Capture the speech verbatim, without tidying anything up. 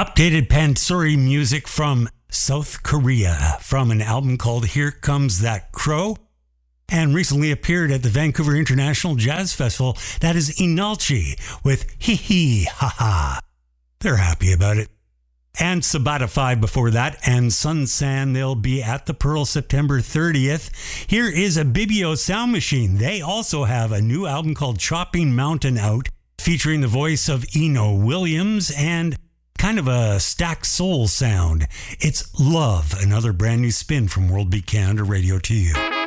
Updated Pansori music from South Korea from an album called Here Comes That Crow, and recently appeared at the Vancouver International Jazz Festival. That is Inalchi with Hee Hee Ha Ha. They're happy about it. And Sabata five before that, and Sun San, they'll be at the Pearl September thirtieth. Here is a Bibio Sound Machine. They also have a new album called Chopping Mountain out, featuring the voice of Eno Williams and kind of a stacked soul sound. It's Love, another brand new spin from World Beat Canada Radio to you.